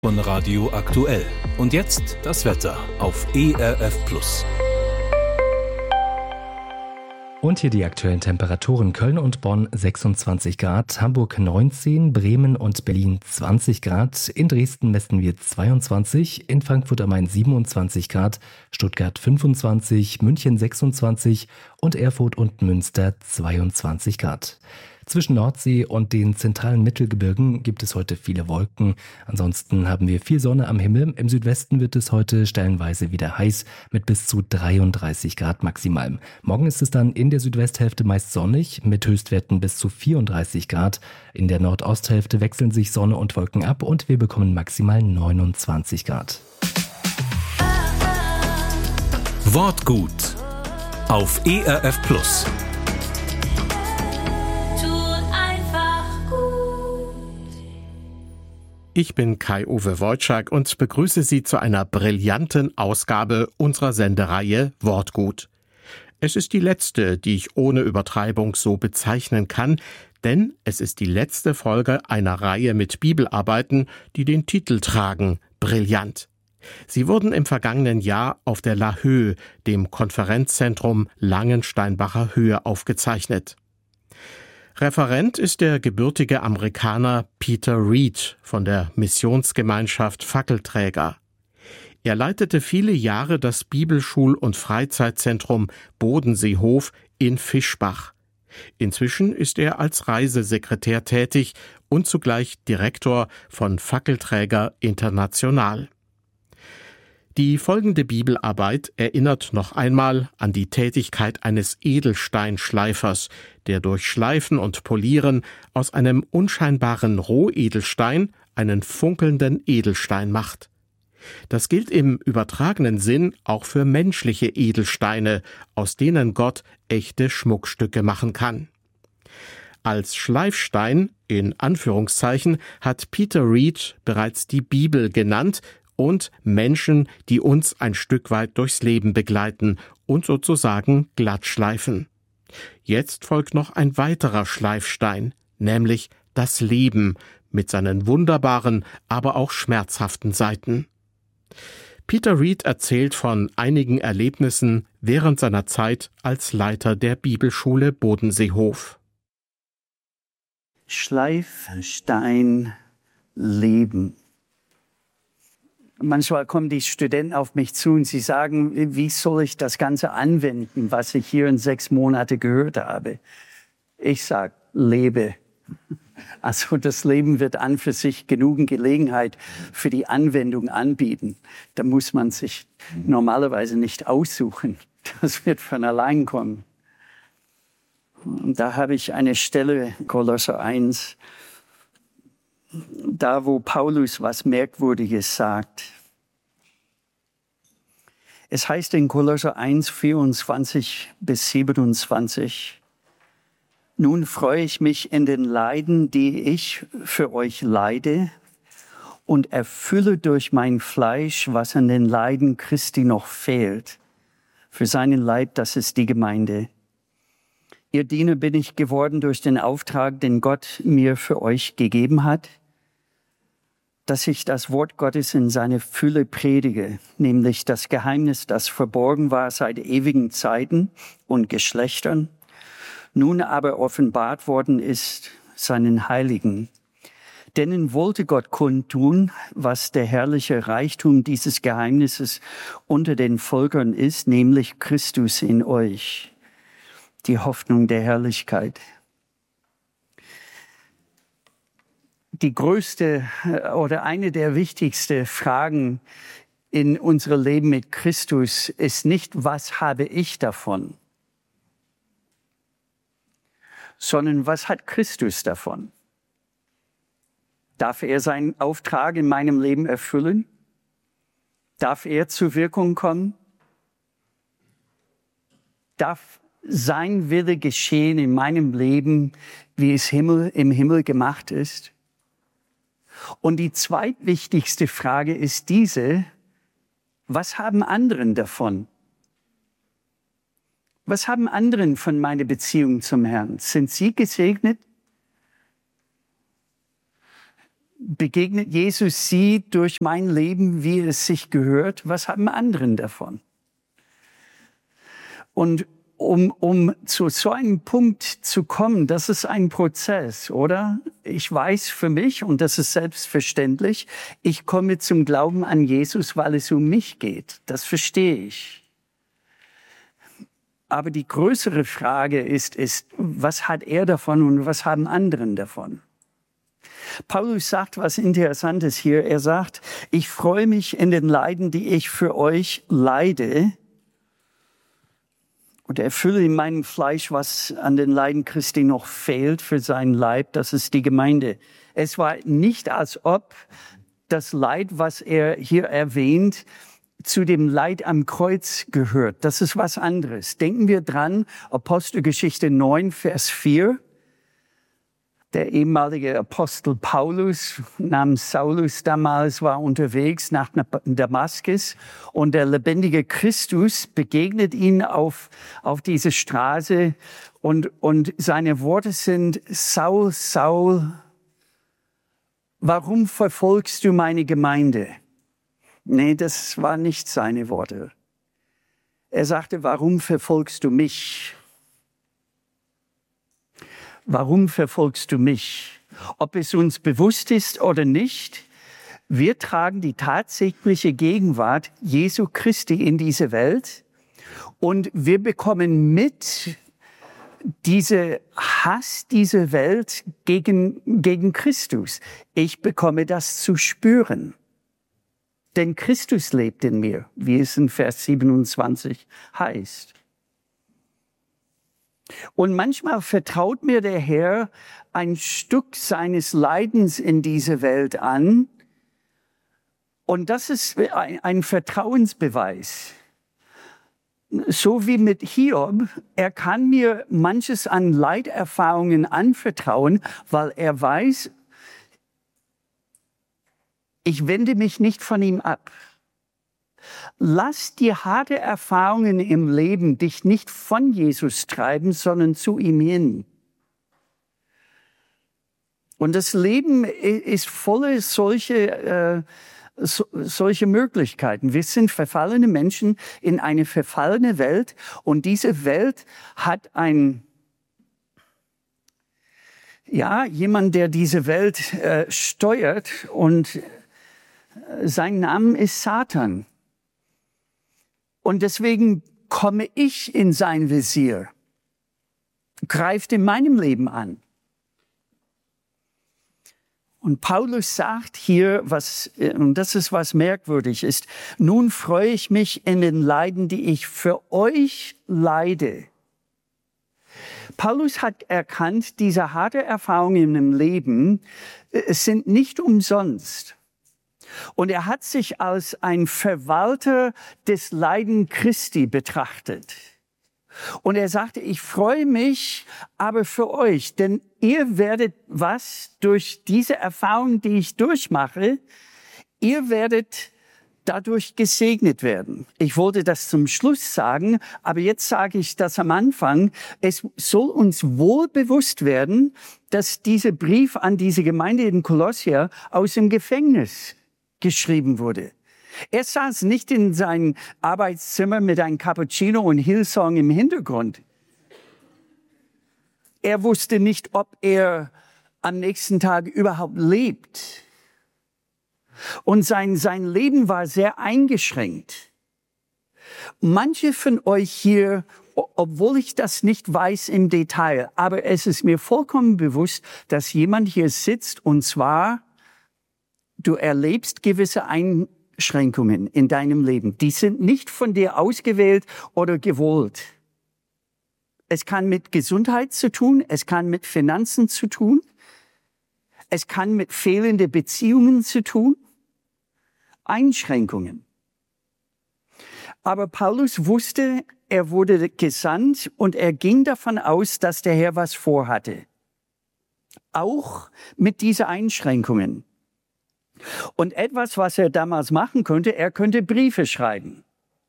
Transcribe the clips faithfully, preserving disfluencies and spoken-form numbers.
Von Radio Aktuell. Und jetzt das Wetter auf E R F Plus. Und hier die aktuellen Temperaturen: Köln und Bonn sechsundzwanzig Grad, Hamburg neunzehn, Bremen und Berlin zwanzig Grad, in Dresden messen wir zweiundzwanzig, in Frankfurt am Main siebenundzwanzig Grad, Stuttgart fünfundzwanzig, München sechsundzwanzig und Erfurt und Münster zweiundzwanzig Grad. Zwischen Nordsee und den zentralen Mittelgebirgen gibt es heute viele Wolken. Ansonsten haben wir viel Sonne am Himmel. Im Südwesten wird es heute stellenweise wieder heiß mit bis zu dreiunddreißig Grad maximal. Morgen ist es dann in der Südwesthälfte meist sonnig mit Höchstwerten bis zu vierunddreißig Grad. In der Nordosthälfte wechseln sich Sonne und Wolken ab und wir bekommen maximal neunundzwanzig Grad. Wortgut auf E R F Plus. Ich bin Kai-Uwe Wojczak und begrüße Sie zu einer brillanten Ausgabe unserer Sendereihe Wortgut. Es ist die letzte, die ich ohne Übertreibung so bezeichnen kann, denn es ist die letzte Folge einer Reihe mit Bibelarbeiten, die den Titel tragen: Brillant. Sie wurden im vergangenen Jahr auf der La Höhe, dem Konferenzzentrum Langensteinbacher Höhe, aufgezeichnet. Referent ist der gebürtige Amerikaner Peter Reed von der Missionsgemeinschaft Fackelträger. Er leitete viele Jahre das Bibelschul- und Freizeitzentrum Bodenseehof in Fischbach. Inzwischen ist er als Reisesekretär tätig und zugleich Direktor von Fackelträger International. Die folgende Bibelarbeit erinnert noch einmal an die Tätigkeit eines Edelsteinschleifers, der durch Schleifen und Polieren aus einem unscheinbaren Rohedelstein einen funkelnden Edelstein macht. Das gilt im übertragenen Sinn auch für menschliche Edelsteine, aus denen Gott echte Schmuckstücke machen kann. Als Schleifstein, in Anführungszeichen, hat Peter Reed bereits die Bibel genannt und Menschen, die uns ein Stück weit durchs Leben begleiten und sozusagen glatt schleifen. Jetzt folgt noch ein weiterer Schleifstein, nämlich das Leben mit seinen wunderbaren, aber auch schmerzhaften Seiten. Peter Reed erzählt von einigen Erlebnissen während seiner Zeit als Leiter der Bibelschule Bodenseehof. Schleifstein Leben. Manchmal kommen die Studenten auf mich zu und sie sagen, wie soll ich das Ganze anwenden, was ich hier in sechs Monaten gehört habe? Ich sage, lebe. Also das Leben wird an für sich genügend Gelegenheit für die Anwendung anbieten. Da muss man sich normalerweise nicht aussuchen. Das wird von allein kommen. Und da habe ich eine Stelle, Kolosser eins, da, wo Paulus was Merkwürdiges sagt. Es heißt in Kolosser eins, vierundzwanzig bis siebenundzwanzig, nun freue ich mich in den Leiden, die ich für euch leide, und erfülle durch mein Fleisch, was an den Leiden Christi noch fehlt. Für seinen Leib, das ist die Gemeinde. Ihr Diener bin ich geworden durch den Auftrag, den Gott mir für euch gegeben hat, dass ich das Wort Gottes in seine Fülle predige, nämlich das Geheimnis, das verborgen war seit ewigen Zeiten und Geschlechtern, nun aber offenbart worden ist seinen Heiligen. Denen wollte Gott kundtun, was der herrliche Reichtum dieses Geheimnisses unter den Völkern ist, nämlich Christus in euch, die Hoffnung der Herrlichkeit. Die größte oder eine der wichtigsten Fragen in unserem Leben mit Christus ist nicht, was habe ich davon, sondern was hat Christus davon? Darf er seinen Auftrag in meinem Leben erfüllen? Darf er zur Wirkung kommen? Darf sein Wille geschehen in meinem Leben, wie es Himmel, im Himmel gemacht ist? Und die zweitwichtigste Frage ist diese: Was haben anderen davon? Was haben anderen von meiner Beziehung zum Herrn? Sind sie gesegnet? Begegnet Jesus sie durch mein Leben, wie es sich gehört? Was haben anderen davon? Und um, um zu so einem Punkt zu kommen, das ist ein Prozess, oder? Ich weiß für mich, und das ist selbstverständlich, ich komme zum Glauben an Jesus, weil es um mich geht. Das verstehe ich. Aber die größere Frage ist, ist, was hat er davon und was haben anderen davon? Paulus sagt was Interessantes hier. Er sagt, ich freue mich in den Leiden, die ich für euch leide, und erfülle in meinem Fleisch, was an den Leiden Christi noch fehlt für seinen Leib. Das ist die Gemeinde. Es war nicht, als ob das Leid, was er hier erwähnt, zu dem Leid am Kreuz gehört. Das ist was anderes. Denken wir dran, Apostelgeschichte neun, Vers vier. Der ehemalige Apostel Paulus namens Saulus damals war unterwegs nach Damaskus und der lebendige Christus begegnet ihn auf, auf diese Straße und, und seine Worte sind, Saul, Saul, warum verfolgst du meine Gemeinde? Nee, das waren nicht seine Worte. Er sagte, warum verfolgst du mich? Warum verfolgst du mich? Ob es uns bewusst ist oder nicht, wir tragen die tatsächliche Gegenwart Jesu Christi in diese Welt und wir bekommen mit diese Hass dieser Welt gegen, gegen Christus. Ich bekomme das zu spüren. Denn Christus lebt in mir, wie es in Vers siebenundzwanzig heißt. Und manchmal vertraut mir der Herr ein Stück seines Leidens in diese Welt an. Und das ist ein Vertrauensbeweis. So wie mit Hiob, er kann mir manches an Leiterfahrungen anvertrauen, weil er weiß, ich wende mich nicht von ihm ab. Lass die harte Erfahrungen im Leben dich nicht von Jesus treiben, sondern zu ihm hin. Und das Leben ist voller solche, äh, so, solche Möglichkeiten. Wir sind verfallene Menschen in eine verfallene Welt und diese Welt hat ein, ja, jemand, der diese Welt äh, steuert und äh, sein Name ist Satan. Und deswegen komme ich in sein Visier, greift in meinem Leben an. Und Paulus sagt hier, was, und das ist was merkwürdig ist, nun freue ich mich in den Leiden, die ich für euch leide. Paulus hat erkannt, diese harte Erfahrungen im Leben es sind nicht umsonst. Und er hat sich als ein Verwalter des Leiden Christi betrachtet. Und er sagte, ich freue mich aber für euch, denn ihr werdet was durch diese Erfahrung, die ich durchmache, ihr werdet dadurch gesegnet werden. Ich wollte das zum Schluss sagen, aber jetzt sage ich das am Anfang. Es soll uns wohl bewusst werden, dass dieser Brief an diese Gemeinde in Kolossia aus dem Gefängnis geschrieben wurde. Er saß nicht in seinem Arbeitszimmer mit einem Cappuccino und Hillsong im Hintergrund. Er wusste nicht, ob er am nächsten Tag überhaupt lebt. Und sein, sein Leben war sehr eingeschränkt. Manche von euch hier, obwohl ich das nicht weiß im Detail, aber es ist mir vollkommen bewusst, dass jemand hier sitzt und zwar du erlebst gewisse Einschränkungen in deinem Leben. Die sind nicht von dir ausgewählt oder gewollt. Es kann mit Gesundheit zu tun, es kann mit Finanzen zu tun, es kann mit fehlenden Beziehungen zu tun. Einschränkungen. Aber Paulus wusste, er wurde gesandt und er ging davon aus, dass der Herr was vorhatte. Auch mit diesen Einschränkungen. Und etwas, was er damals machen könnte, er könnte Briefe schreiben.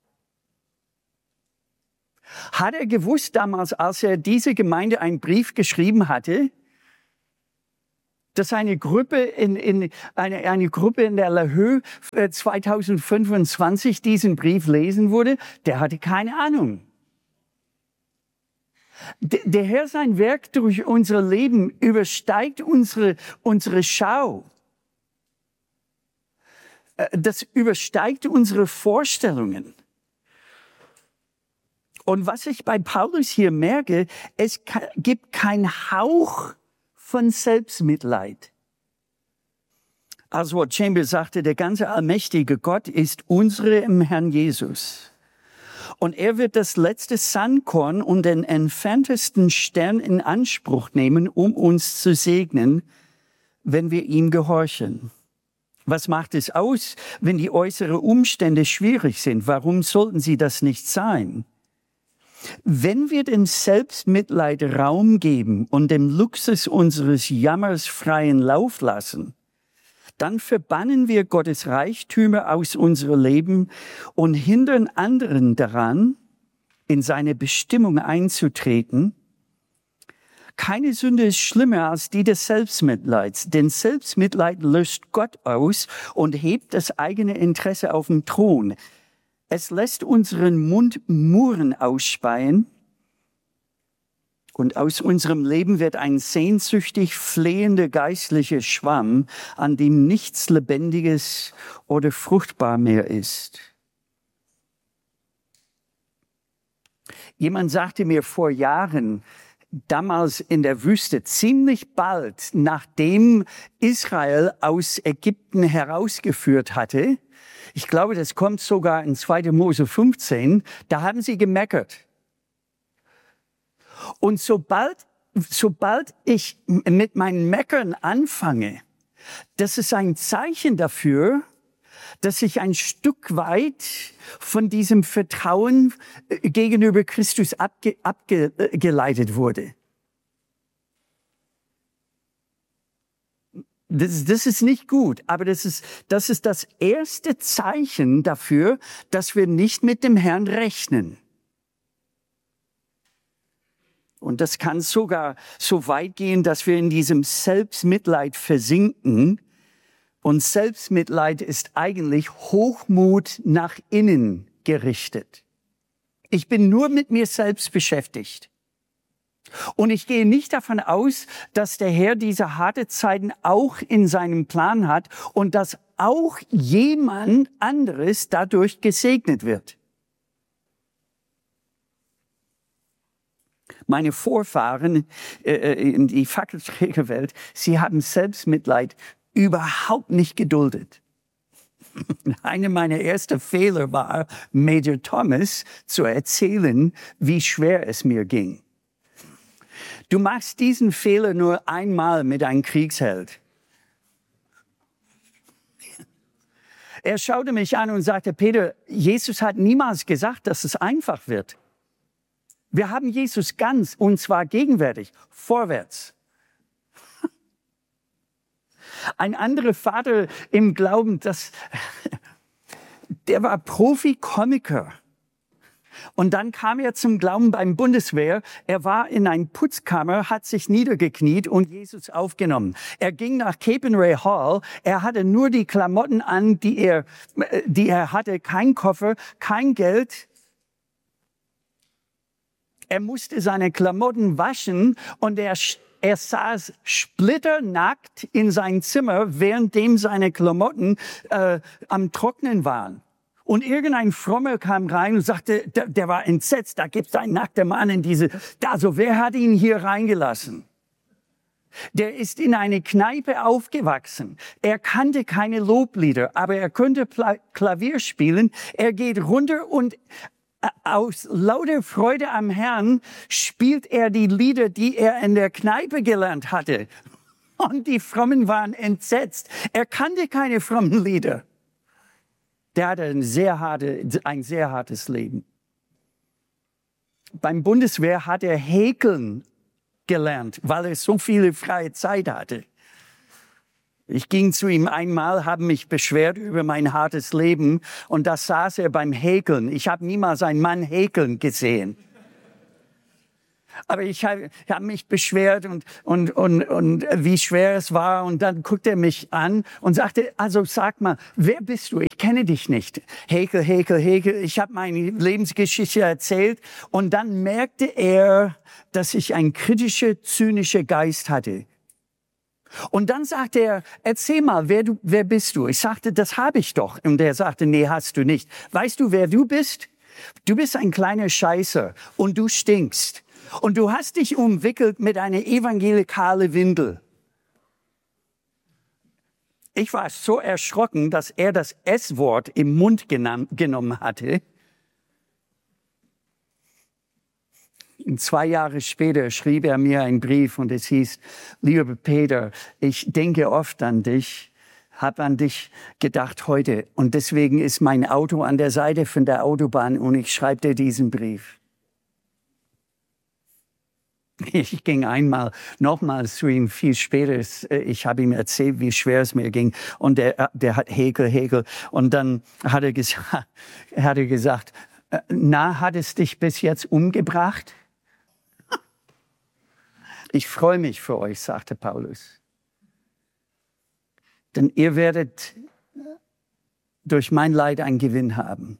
Hat er gewusst damals, als er diese Gemeinde einen Brief geschrieben hatte, dass eine Gruppe in, in, eine, eine Gruppe in der La Höhe zweitausendfünfundzwanzig diesen Brief lesen würde, der hatte keine Ahnung. D- der Herr, sein Werk durch unser Leben übersteigt unsere, unsere Schau. Das übersteigt unsere Vorstellungen. Und was ich bei Paulus hier merke, es gibt keinen Hauch von Selbstmitleid. Also Chambers sagte, der ganze allmächtige Gott ist unsere im Herrn Jesus. Und er wird das letzte Sandkorn und den entferntesten Stern in Anspruch nehmen, um uns zu segnen, wenn wir ihm gehorchen. Was macht es aus, wenn die äußeren Umstände schwierig sind? Warum sollten sie das nicht sein? Wenn wir dem Selbstmitleid Raum geben und dem Luxus unseres Jammers freien Lauf lassen, dann verbannen wir Gottes Reichtümer aus unserem Leben und hindern anderen daran, in seine Bestimmung einzutreten. Keine Sünde ist schlimmer als die des Selbstmitleids, denn Selbstmitleid löst Gott aus und hebt das eigene Interesse auf den Thron. Es lässt unseren Mund Murren ausspeien und aus unserem Leben wird ein sehnsüchtig flehender geistlicher Schwamm, an dem nichts Lebendiges oder fruchtbar mehr ist. Jemand sagte mir vor Jahren, damals in der Wüste, ziemlich bald nachdem Israel aus Ägypten herausgeführt hatte, ich glaube, das kommt sogar in zweiter Mose fünfzehn, da haben sie gemeckert. Und sobald, sobald ich mit meinen Meckern anfange, das ist ein Zeichen dafür, dass ich ein Stück weit von diesem Vertrauen gegenüber Christus abge, abgeleitet wurde. Das, das ist nicht gut, aber das ist, das ist das erste Zeichen dafür, dass wir nicht mit dem Herrn rechnen. Und das kann sogar so weit gehen, dass wir in diesem Selbstmitleid versinken. Und Selbstmitleid ist eigentlich Hochmut nach innen gerichtet. Ich bin nur mit mir selbst beschäftigt. Und ich gehe nicht davon aus, dass der Herr diese harte Zeiten auch in seinem Plan hat und dass auch jemand anderes dadurch gesegnet wird. Meine Vorfahren äh, in die Fackelträgerwelt, sie haben Selbstmitleid überhaupt nicht geduldet. Einer meiner ersten Fehler war, Major Thomas zu erzählen, wie schwer es mir ging. Du machst diesen Fehler nur einmal mit einem Kriegsheld. Er schaute mich an und sagte, Peter, Jesus hat niemals gesagt, dass es einfach wird. Wir haben Jesus ganz, und zwar gegenwärtig, vorwärts. Ein anderer Vater im Glauben, das, der war Profi-Komiker. Und dann kam er zum Glauben beim Bundeswehr. Er war in einer Putzkammer, hat sich niedergekniet und Jesus aufgenommen. Er ging nach Capernwray Hall. Er hatte nur die Klamotten an, die er, die er hatte. Kein Koffer, kein Geld. Er musste seine Klamotten waschen und er, er saß splitternackt in seinem Zimmer, währenddem seine Klamotten äh, am Trocknen waren. Und irgendein Frommer kam rein und sagte, der, der war entsetzt, da gibt es einen nackten Mann in diese, also wer hat ihn hier reingelassen? Der ist in eine Kneipe aufgewachsen. Er kannte keine Loblieder, aber er konnte Klavier spielen. Er geht runter und aus lauter Freude am Herrn spielt er die Lieder, die er in der Kneipe gelernt hatte. Und die Frommen waren entsetzt. Er kannte keine frommen Lieder. Der hatte ein sehr, harte, ein sehr hartes Leben. Beim Bundeswehr hat er häkeln gelernt, weil er so viele freie Zeit hatte. Ich ging zu ihm einmal, habe mich beschwert über mein hartes Leben und da saß er beim Häkeln. Ich habe niemals einen Mann häkeln gesehen. Aber ich habe hab mich beschwert und, und, und, und wie schwer es war. Und dann guckte er mich an und sagte, also sag mal, wer bist du? Ich kenne dich nicht. Häkel, Häkel, Häkel. Ich habe meine Lebensgeschichte erzählt. Und dann merkte er, dass ich einen kritischen, zynischen Geist hatte. Und dann sagte er, erzähl mal, wer, du, wer bist du? Ich sagte, das habe ich doch. Und er sagte, nee, hast du nicht. Weißt du, wer du bist? Du bist ein kleiner Scheißer und du stinkst. Und du hast dich umwickelt mit einer evangelikalen Windel. Ich war so erschrocken, dass er das S-Wort im Mund genom- genommen hatte. Und zwei Jahre später schrieb er mir einen Brief und es hieß, lieber Peter, ich denke oft an dich, habe an dich gedacht heute und deswegen ist mein Auto an der Seite von der Autobahn und ich schreibe dir diesen Brief. Ich ging einmal nochmals zu ihm, viel später. Ich habe ihm erzählt, wie schwer es mir ging. Und der, der hat Häkel, Häkel. Und dann hat er gesagt, hat er gesagt, na, hat es dich bis jetzt umgebracht? Ich freue mich für euch, sagte Paulus. Denn ihr werdet durch mein Leid einen Gewinn haben.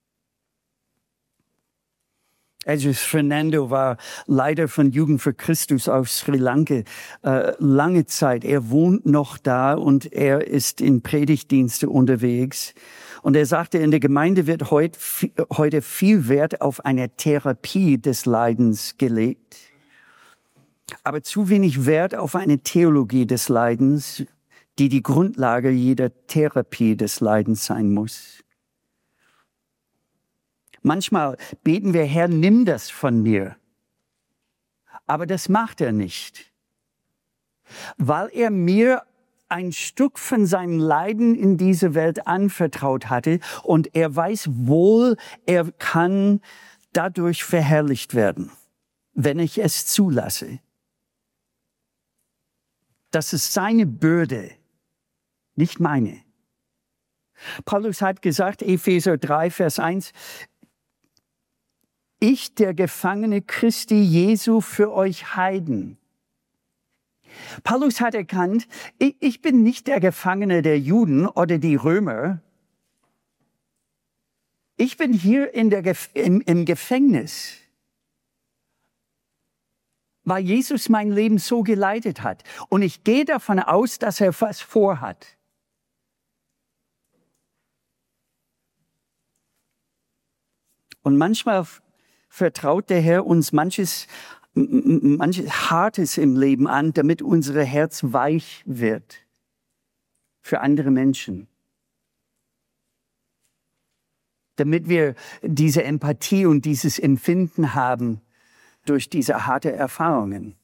Jesus Fernando war Leiter von Jugend für Christus auf Sri Lanka äh, lange Zeit. Er wohnt noch da und er ist in Predigtdienste unterwegs. Und er sagte, in der Gemeinde wird heut, heute viel Wert auf eine Therapie des Leidens gelegt, aber zu wenig Wert auf eine Theologie des Leidens, die die Grundlage jeder Therapie des Leidens sein muss. Manchmal beten wir, Herr, nimm das von mir. Aber das macht er nicht, weil er mir ein Stück von seinem Leiden in diese Welt anvertraut hatte und er weiß wohl, er kann dadurch verherrlicht werden, wenn ich es zulasse. Das ist seine Bürde, nicht meine. Paulus hat gesagt, Epheser drei, Vers eins, ich, der Gefangene Christi Jesu für euch Heiden. Paulus hat erkannt, ich, ich bin nicht der Gefangene der Juden oder die Römer. Ich bin hier in der, im, im Gefängnis, weil Jesus mein Leben so geleitet hat. Und ich gehe davon aus, dass er was vorhat. Und manchmal vertraut der Herr uns manches, manches Hartes im Leben an, damit unser Herz weich wird für andere Menschen. Damit wir diese Empathie und dieses Empfinden haben durch diese harte Erfahrungen.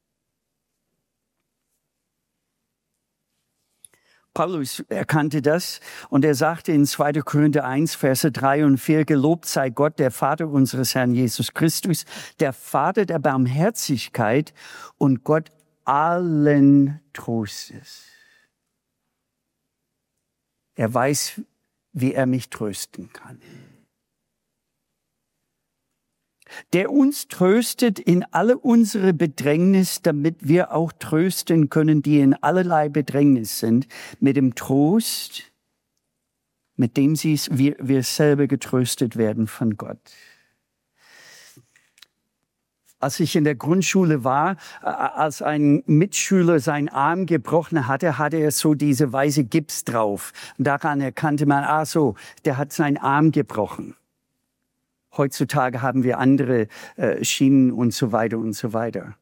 Paulus erkannte das und er sagte in zweiter Korinther eins, Verse drei und vier, gelobt sei Gott, der Vater unseres Herrn Jesus Christus, der Vater der Barmherzigkeit und Gott allen Trostes. Er weiß, wie er mich trösten kann. Der uns tröstet in alle unsere Bedrängnis, damit wir auch trösten können, die in allerlei Bedrängnis sind, mit dem Trost, mit dem sie, wir, wir selber getröstet werden von Gott. Als ich in der Grundschule war, als ein Mitschüler seinen Arm gebrochen hatte, hatte er so diese weiße Gips drauf. Und daran erkannte man, ah so, der hat seinen Arm gebrochen. Heutzutage haben wir andere äh, Schienen und so weiter und so weiter.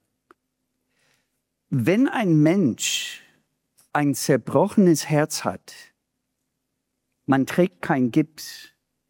Wenn ein Mensch ein zerbrochenes Herz hat, man trägt kein Gips.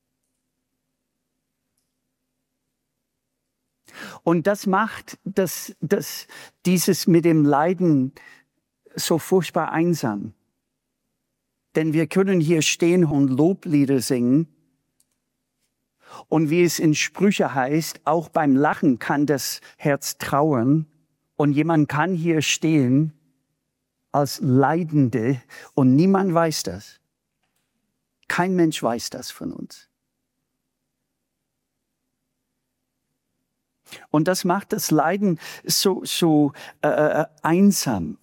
Und das macht das, das, dieses mit dem Leiden so furchtbar einsam. Denn wir können hier stehen und Loblieder singen. Und wie es in Sprüche heißt, auch beim Lachen kann das Herz trauern. Und jemand kann hier stehen als Leidende und niemand weiß das. Kein Mensch weiß das von uns. Und das macht das Leiden so, so äh, einsam.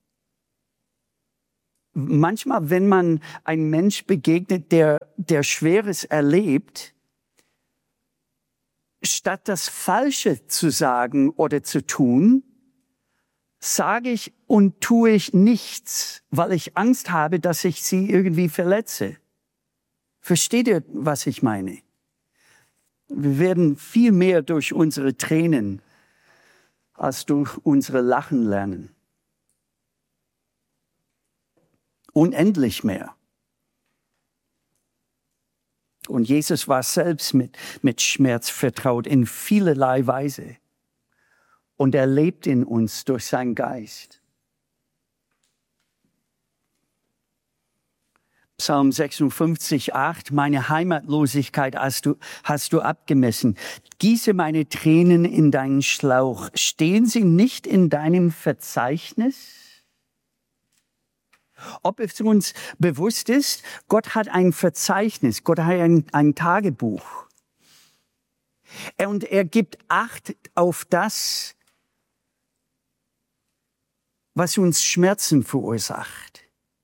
Manchmal, wenn man einem Mensch begegnet, der, der Schweres erlebt, statt das Falsche zu sagen oder zu tun, sage ich und tue ich nichts, weil ich Angst habe, dass ich sie irgendwie verletze. Versteht ihr, was ich meine? Wir werden viel mehr durch unsere Tränen als durch unsere Lachen lernen. Unendlich mehr. Und Jesus war selbst mit, mit Schmerz vertraut in vielerlei Weise. Und er lebt in uns durch seinen Geist. Psalm sechsundfünfzig, acht, meine Heimatlosigkeit hast du, hast du abgemessen. Gieße meine Tränen in deinen Schlauch. Stehen sie nicht in deinem Verzeichnis? Ob es uns bewusst ist, Gott hat ein Verzeichnis, Gott hat ein, ein Tagebuch. Und er gibt Acht auf das, was uns Schmerzen verursacht.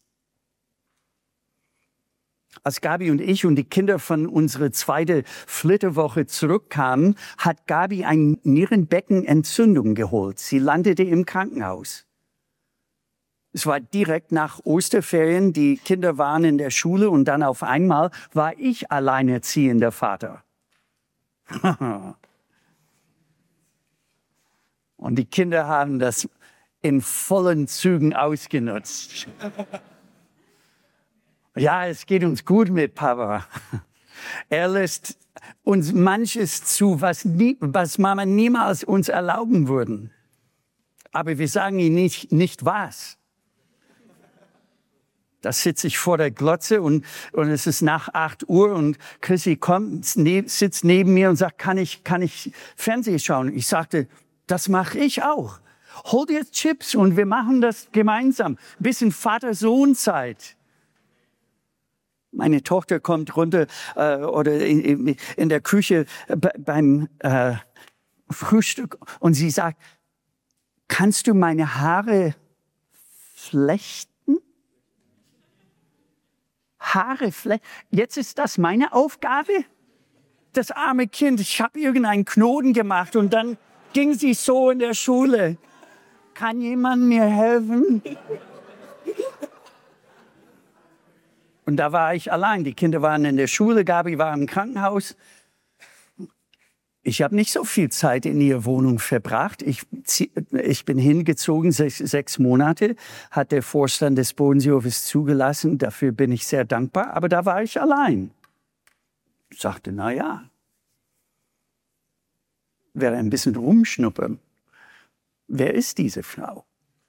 Als Gabi und ich und die Kinder von unserer zweiten Flitterwoche zurückkamen, hat Gabi eine Nierenbeckenentzündung geholt. Sie landete im Krankenhaus. Es war direkt nach Osterferien, die Kinder waren in der Schule und dann auf einmal war ich alleinerziehender Vater. Und die Kinder haben das in vollen Zügen ausgenutzt. Ja, es geht uns gut mit Papa. Er lässt uns manches zu, was, nie, was Mama niemals uns erlauben würden. Aber wir sagen ihm nicht, nicht was. Da sitze ich vor der Glotze und, und es ist nach acht Uhr und Chrissy kommt, ne, sitzt neben mir und sagt, kann ich, kann ich Fernsehen schauen? Ich sagte, das mache ich auch. Hol dir Chips und wir machen das gemeinsam. Ein bisschen Vater-Sohn-Zeit. Meine Tochter kommt runter äh, oder in, in der Küche be, beim äh, Frühstück und sie sagt, kannst du meine Haare flechten? Haare flechten? Jetzt ist das meine Aufgabe? Das arme Kind, ich habe irgendeinen Knoten gemacht und dann ging sie so in der Schule. Kann jemand mir helfen? Und da war ich allein. Die Kinder waren in der Schule, Gabi war im Krankenhaus. Ich habe nicht so viel Zeit in ihrer Wohnung verbracht. Ich, ich bin hingezogen, sechs, sechs Monate, hat der Vorstand des Bodenseehofes zugelassen. Dafür bin ich sehr dankbar. Aber da war ich allein. Ich sagte, na ja, werde ein bisschen rumschnuppern. Wer ist diese Frau?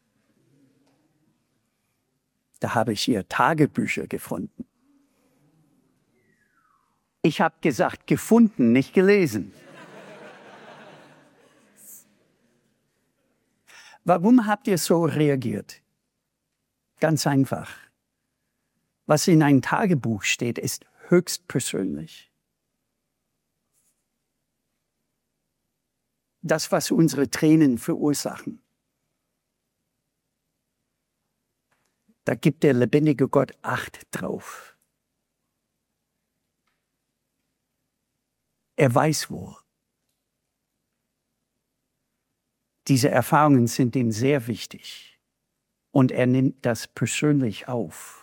Da habe ich ihr Tagebücher gefunden. Ich habe gesagt, gefunden, nicht gelesen. Warum habt ihr so reagiert? Ganz einfach. Was in einem Tagebuch steht, ist höchst persönlich. Das, was unsere Tränen verursachen. Da gibt der lebendige Gott Acht drauf. Er weiß wohl. Diese Erfahrungen sind ihm sehr wichtig. Und er nimmt das persönlich auf.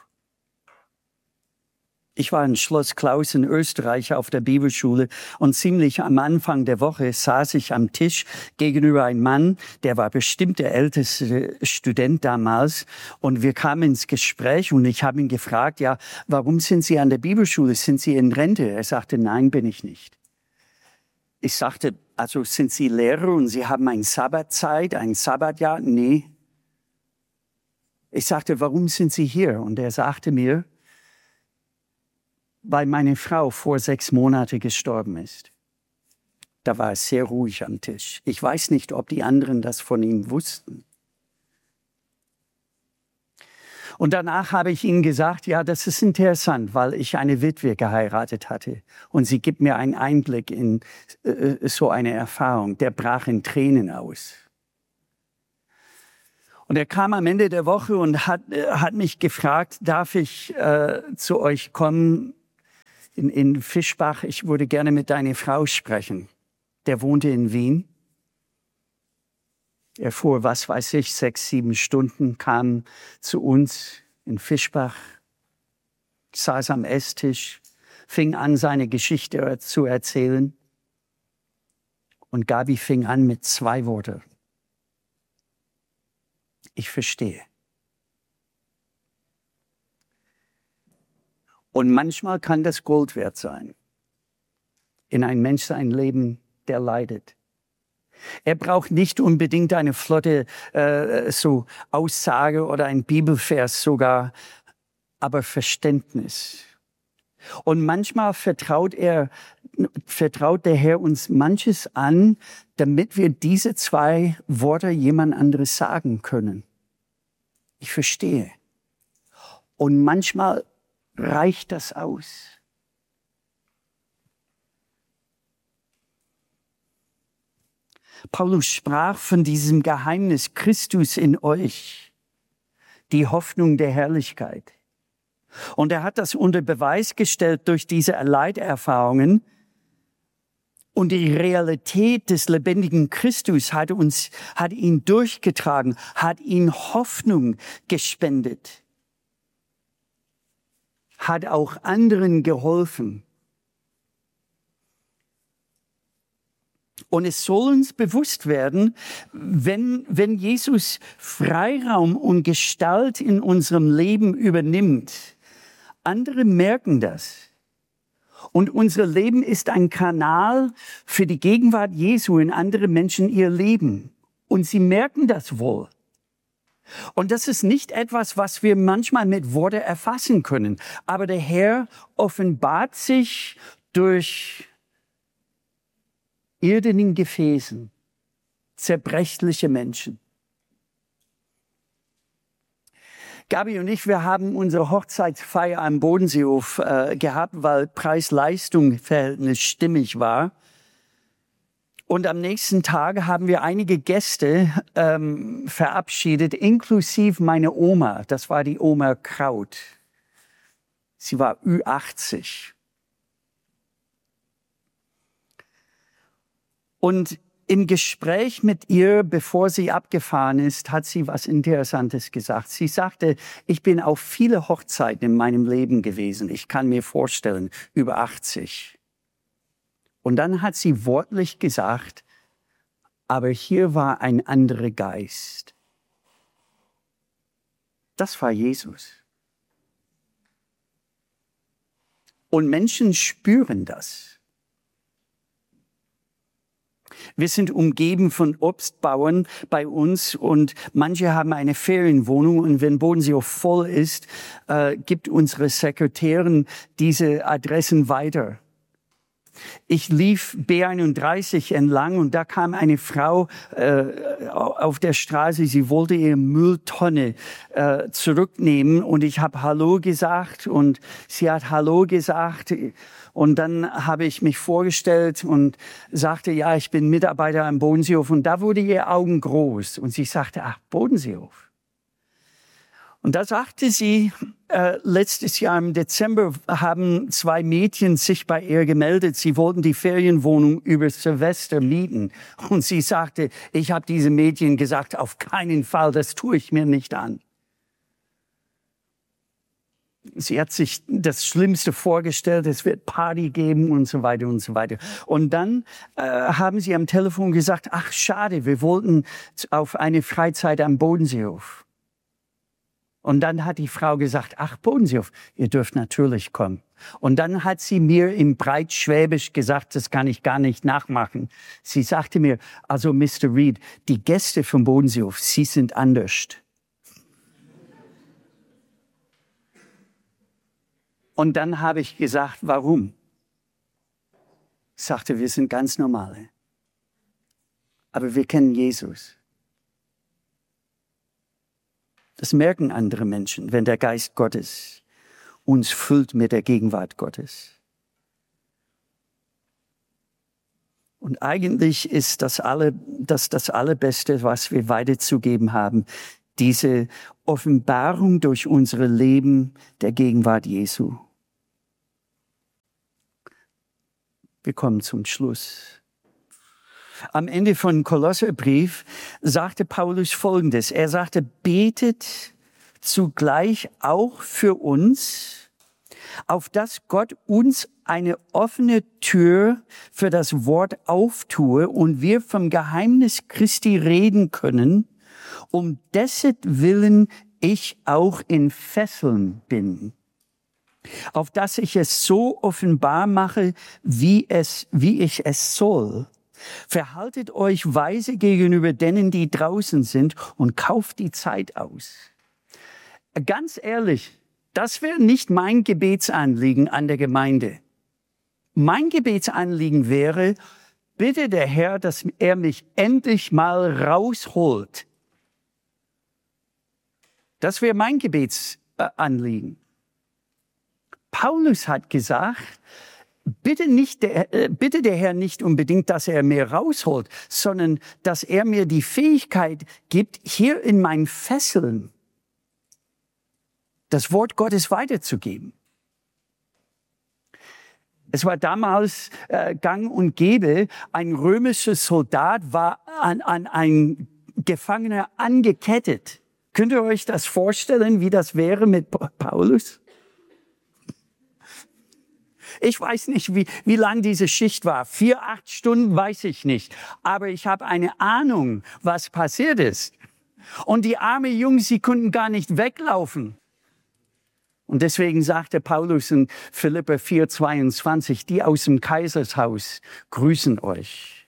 Ich war in Schloss Klaus in Österreich auf der Bibelschule und ziemlich am Anfang der Woche saß ich am Tisch gegenüber einem Mann, der war bestimmt der älteste Student damals und wir kamen ins Gespräch und ich habe ihn gefragt, ja, warum sind Sie an der Bibelschule? Sind Sie in Rente? Er sagte, nein, bin ich nicht. Ich sagte, also sind Sie Lehrer und Sie haben eine Sabbatzeit, ein Sabbatjahr? Nee. Ich sagte, warum sind Sie hier? Und er sagte mir, weil meine Frau vor sechs Monaten gestorben ist. Da war es sehr ruhig am Tisch. Ich weiß nicht, ob die anderen das von ihm wussten. Und danach habe ich ihnen gesagt, ja, das ist interessant, weil ich eine Witwe geheiratet hatte. Und sie gibt mir einen Einblick in äh, so eine Erfahrung. Der brach in Tränen aus. Und er kam am Ende der Woche und hat, äh, hat mich gefragt, darf ich äh, zu euch kommen in, in Fischbach? Ich würde gerne mit deiner Frau sprechen. Der wohnte in Wien. Er fuhr, was weiß ich, sechs, sieben Stunden, kam zu uns in Fischbach, saß am Esstisch, fing an, seine Geschichte zu erzählen. Und Gabi fing an mit zwei Worten. Ich verstehe. Und manchmal kann das Gold wert sein. In ein Mensch sein Leben, der leidet. Er braucht nicht unbedingt eine flotte äh, so Aussage oder ein Bibelvers sogar, aber Verständnis. Und manchmal vertraut er, vertraut der Herr uns manches an, damit wir diese zwei Worte jemand anderes sagen können. Ich verstehe. Und manchmal reicht das aus. Paulus sprach von diesem Geheimnis Christus in euch, die Hoffnung der Herrlichkeit. Und er hat das unter Beweis gestellt durch diese Leiterfahrungen. Und die Realität des lebendigen Christus hat uns, hat ihn durchgetragen, hat ihn Hoffnung gespendet, hat auch anderen geholfen. Und es soll uns bewusst werden, wenn, wenn Jesus Freiraum und Gestalt in unserem Leben übernimmt, andere merken das. Und unser Leben ist ein Kanal für die Gegenwart Jesu in andere Menschen ihr Leben. Und sie merken das wohl. Und das ist nicht etwas, was wir manchmal mit Worten erfassen können. Aber der Herr offenbart sich durch irdenen Gefäßen, zerbrechliche Menschen. Gabi und ich, wir haben unsere Hochzeitsfeier am Bodenseehof äh, gehabt, weil Preis-Leistung-Verhältnis stimmig war. Und am nächsten Tag haben wir einige Gäste ähm, verabschiedet, inklusive meine Oma. Das war die Oma Kraut. Sie war Ü achtzig. Und im Gespräch mit ihr, bevor sie abgefahren ist, hat sie was Interessantes gesagt. Sie sagte, ich bin auf viele Hochzeiten in meinem Leben gewesen. Ich kann mir vorstellen, über achtzig. Und dann hat sie wortlich gesagt, aber hier war ein anderer Geist. Das war Jesus. Und Menschen spüren das. Wir sind umgeben von Obstbauern bei uns und manche haben eine Ferienwohnung und wenn Bodenseehof voll ist, äh, gibt unsere Sekretärin diese Adressen weiter. Ich lief B einunddreißig entlang und da kam eine Frau äh, auf der Straße, sie wollte ihre Mülltonne äh, zurücknehmen und ich habe Hallo gesagt und sie hat Hallo gesagt und dann habe ich mich vorgestellt und sagte, ja, ich bin Mitarbeiter am Bodenseehof und da wurde ihr Augen groß und sie sagte, ach, Bodenseehof. Und da sagte sie, äh, letztes Jahr im Dezember haben zwei Mädchen sich bei ihr gemeldet. Sie wollten die Ferienwohnung über Silvester mieten. Und sie sagte, ich habe diese Mädchen gesagt, auf keinen Fall, das tue ich mir nicht an. Sie hat sich das Schlimmste vorgestellt, es wird Party geben und so weiter und so weiter. Und dann äh, haben sie am Telefon gesagt, ach schade, wir wollten auf eine Freizeit am Bodenseehof. Und dann hat die Frau gesagt, ach Bodenseehof, ihr dürft natürlich kommen. Und dann hat sie mir in Breitschwäbisch gesagt, das kann ich gar nicht nachmachen. Sie sagte mir, also Mister Reed, die Gäste vom Bodenseehof, sie sind anders. Und dann habe ich gesagt, warum? Ich sagte, wir sind ganz normale. Aber wir kennen Jesus. Das merken andere Menschen, wenn der Geist Gottes uns füllt mit der Gegenwart Gottes. Und eigentlich ist das, alle, das das Allerbeste, was wir weiterzugeben haben, diese Offenbarung durch unser Leben der Gegenwart Jesu. Wir kommen zum Schluss. Am Ende von Kolosserbrief sagte Paulus Folgendes. Er sagte, betet zugleich auch für uns, auf dass Gott uns eine offene Tür für das Wort auftue und wir vom Geheimnis Christi reden können, um dessen Willen ich auch in Fesseln bin, auf dass ich es so offenbar mache, wie es, wie ich es soll. Verhaltet euch weise gegenüber denen, die draußen sind, und kauft die Zeit aus. Ganz ehrlich, das wäre nicht mein Gebetsanliegen an der Gemeinde. Mein Gebetsanliegen wäre, bitte der Herr, dass er mich endlich mal rausholt. Das wäre mein Gebetsanliegen. Paulus hat gesagt, bitte, nicht der, äh, bitte der Herr nicht unbedingt, dass er mir rausholt, sondern dass er mir die Fähigkeit gibt, hier in meinen Fesseln das Wort Gottes weiterzugeben. Es war damals äh, gang und gäbe, ein römischer Soldat war an, an ein Gefangener angekettet. Könnt ihr euch das vorstellen, wie das wäre mit Paulus? Ich weiß nicht, wie, wie lang diese Schicht war. Vier, acht Stunden weiß ich nicht. Aber ich habe eine Ahnung, was passiert ist. Und die armen Jungs, sie konnten gar nicht weglaufen. Und deswegen sagte Paulus in Philipper vier, zweiundzwanzig, die aus dem Kaisershaus grüßen euch.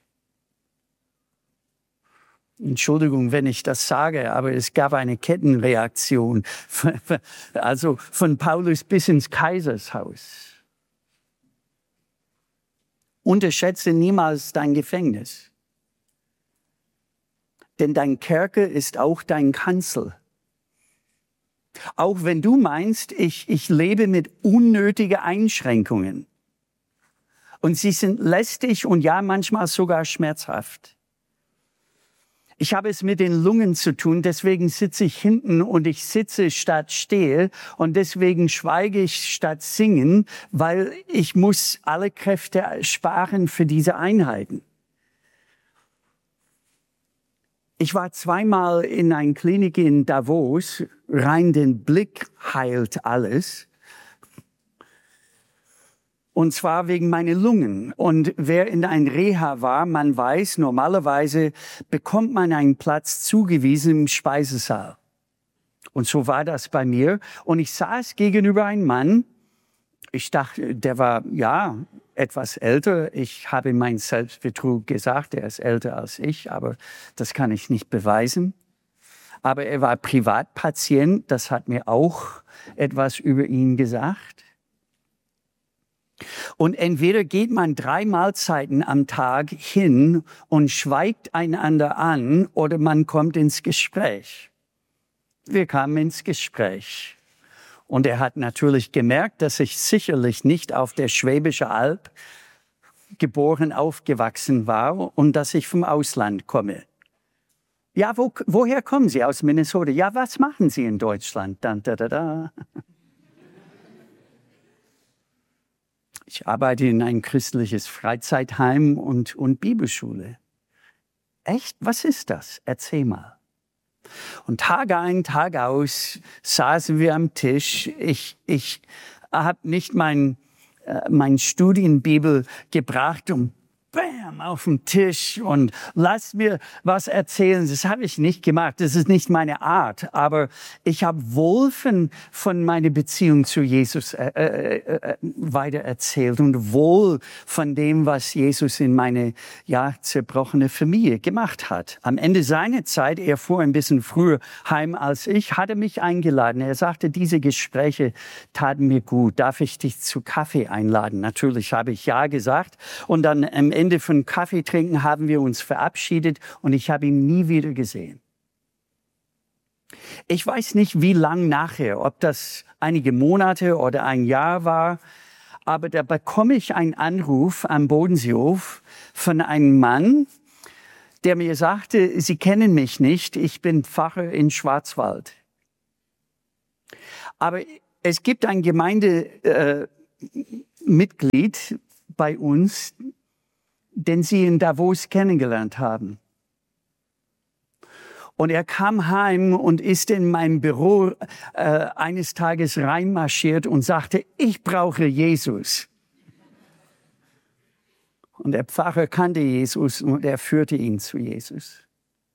Entschuldigung, wenn ich das sage, aber es gab eine Kettenreaktion. Also von Paulus bis ins Kaisershaus. Unterschätze niemals dein Gefängnis. Denn dein Kerker ist auch dein Kanzel. Auch wenn du meinst, ich, ich lebe mit unnötigen Einschränkungen. Und sie sind lästig und ja, manchmal sogar schmerzhaft. Ich habe es mit den Lungen zu tun, deswegen sitze ich hinten und ich sitze statt stehe und deswegen schweige ich statt singen, weil ich muss alle Kräfte sparen für diese Einheiten. Ich war zweimal in einer Klinik in Davos, rein den Blick heilt alles. Und zwar wegen meiner Lungen. Und wer in ein Reha war, man weiß, normalerweise bekommt man einen Platz zugewiesen im Speisesaal. Und so war das bei mir. Und ich saß gegenüber einem Mann. Ich dachte, der war, ja, etwas älter. Ich habe meinen Selbstbetrug gesagt, er ist älter als ich, aber das kann ich nicht beweisen. Aber er war Privatpatient, das hat mir auch etwas über ihn gesagt. Und entweder geht man drei Mahlzeiten am Tag hin und schweigt einander an oder man kommt ins Gespräch. Wir kamen ins Gespräch. Und er hat natürlich gemerkt, dass ich sicherlich nicht auf der Schwäbischen Alb geboren, aufgewachsen war und dass ich vom Ausland komme. Ja, wo, woher kommen Sie? Aus Minnesota. Ja, was machen Sie in Deutschland? Dann, da, da, da. Ich arbeite in ein christliches Freizeitheim und, und Bibelschule. Echt? Was ist das? Erzähl mal. Und Tag ein, Tag aus saßen wir am Tisch. Ich, ich habe nicht mein, äh, mein Studienbibel gebracht und bam, auf den Tisch und lass mir was erzählen. Das habe ich nicht gemacht. Das ist nicht meine Art. Aber ich habe wohl von, von meiner Beziehung zu Jesus äh, äh, äh, weiter erzählt und wohl von dem, was Jesus in meine ja, zerbrochene Familie gemacht hat. Am Ende seiner Zeit, er fuhr ein bisschen früher heim als ich, hat er mich eingeladen. Er sagte, diese Gespräche taten mir gut. Darf ich dich zu Kaffee einladen? Natürlich habe ich ja gesagt. Und dann am Ende von Kaffee trinken haben wir uns verabschiedet und ich habe ihn nie wieder gesehen. Ich weiß nicht, wie lang nachher, ob das einige Monate oder ein Jahr war, aber da bekomme ich einen Anruf am Bodenseehof von einem Mann, der mir sagte, Sie kennen mich nicht, ich bin Pfarrer in Schwarzwald. Aber es gibt ein Gemeindemitglied äh, bei uns, den Sie in Davos kennengelernt haben. Und er kam heim und ist in mein Büro äh, eines Tages reinmarschiert und sagte, ich brauche Jesus. Und der Pfarrer kannte Jesus und er führte ihn zu Jesus.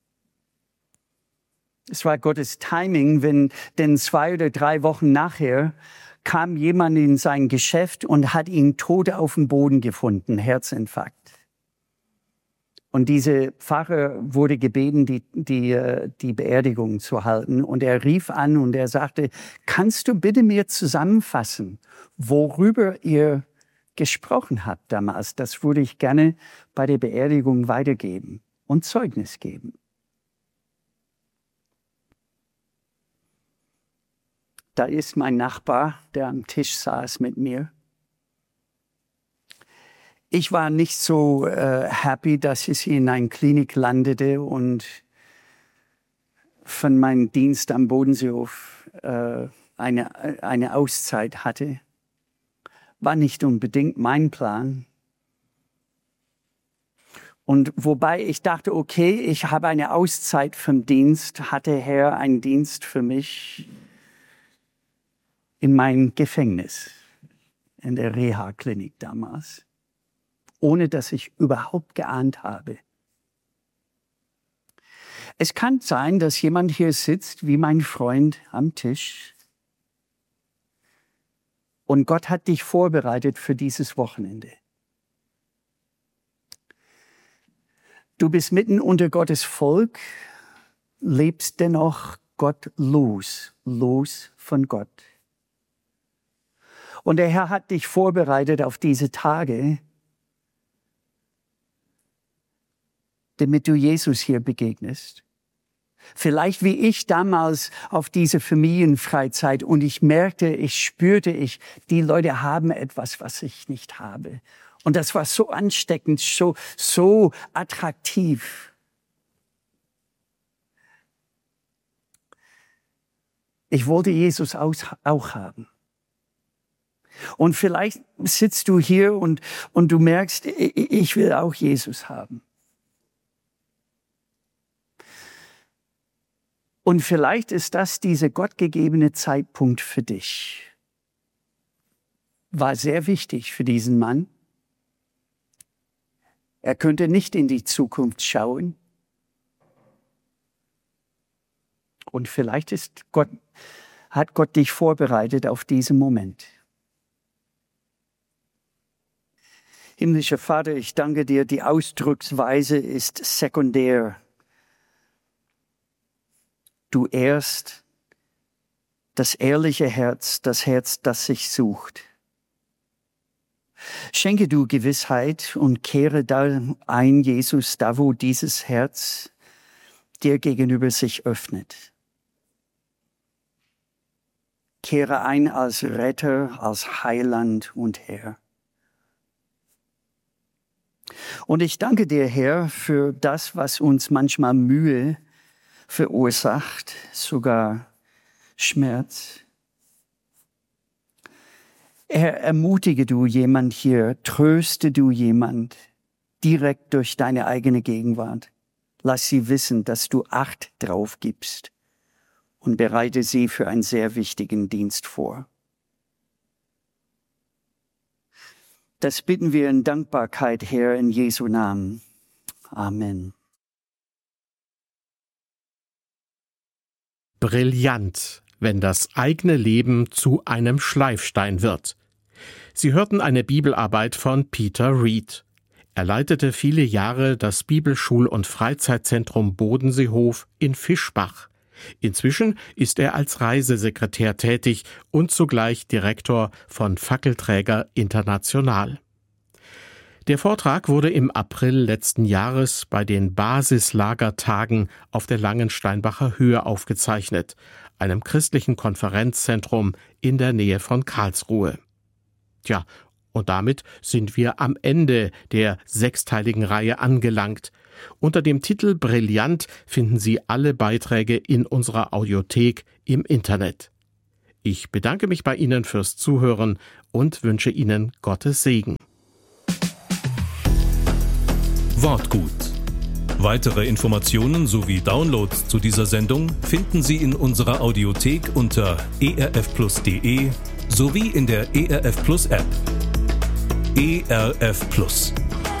Es war Gottes Timing, wenn, denn zwei oder drei Wochen nachher kam jemand in sein Geschäft und hat ihn tot auf dem Boden gefunden, Herzinfarkt. Und dieser Pfarrer wurde gebeten, die, die, die Beerdigung zu halten. Und er rief an und er sagte, kannst du bitte mir zusammenfassen, worüber ihr gesprochen habt damals? Das würde ich gerne bei der Beerdigung weitergeben und Zeugnis geben. Da ist mein Nachbar, der am Tisch saß mit mir. Ich war nicht so äh, happy, dass ich in einer Klinik landete und von meinem Dienst am Bodenseehof äh, eine, eine Auszeit hatte. War nicht unbedingt mein Plan. Und wobei ich dachte, okay, ich habe eine Auszeit vom Dienst, hatte Herr einen Dienst für mich in meinem Gefängnis, in der Reha-Klinik damals. Ohne dass ich überhaupt geahnt habe. Es kann sein, dass jemand hier sitzt, wie mein Freund am Tisch. Und Gott hat dich vorbereitet für dieses Wochenende. Du bist mitten unter Gottes Volk, lebst dennoch Gott los, los von Gott. Und der Herr hat dich vorbereitet auf diese Tage, damit du Jesus hier begegnest. Vielleicht wie ich damals auf diese Familienfreizeit und ich merkte, ich spürte, ich, die Leute haben etwas, was ich nicht habe. Und das war so ansteckend, so, so attraktiv. Ich wollte Jesus auch haben. Und vielleicht sitzt du hier und, und du merkst, ich will auch Jesus haben. Und vielleicht ist das dieser gottgegebene Zeitpunkt für dich. War sehr wichtig für diesen Mann. Er könnte nicht in die Zukunft schauen. Und vielleicht ist Gott, hat Gott dich vorbereitet auf diesen Moment. Himmlischer Vater, ich danke dir, die Ausdrucksweise ist sekundär. Du ehrst das ehrliche Herz, das Herz, das sich sucht. Schenke du Gewissheit und kehre da ein, Jesus, da wo dieses Herz dir gegenüber sich öffnet. Kehre ein als Retter, als Heiland und Herr. Und ich danke dir, Herr, für das, was uns manchmal Mühe verursacht, sogar Schmerz. Herr, ermutige du jemand hier, tröste du jemand direkt durch deine eigene Gegenwart. Lass sie wissen, dass du Acht drauf gibst und bereite sie für einen sehr wichtigen Dienst vor. Das bitten wir in Dankbarkeit, Herr, in Jesu Namen. Amen. Brillant, wenn das eigene Leben zu einem Schleifstein wird. Sie hörten eine Bibelarbeit von Peter Reed. Er leitete viele Jahre das Bibelschul- und Freizeitzentrum Bodenseehof in Fischbach. Inzwischen ist er als Reisesekretär tätig und zugleich Direktor von Fackelträger International. Der Vortrag wurde im April letzten Jahres bei den Basislagertagen auf der Langensteinbacher Höhe aufgezeichnet, einem christlichen Konferenzzentrum in der Nähe von Karlsruhe. Tja, und damit sind wir am Ende der sechsteiligen Reihe angelangt. Unter dem Titel Brillant finden Sie alle Beiträge in unserer Audiothek im Internet. Ich bedanke mich bei Ihnen fürs Zuhören und wünsche Ihnen Gottes Segen. Wortgut. Weitere Informationen sowie Downloads zu dieser Sendung finden Sie in unserer Audiothek unter e r f plus punkt d e sowie in der E R F Plus App. E R F Plus.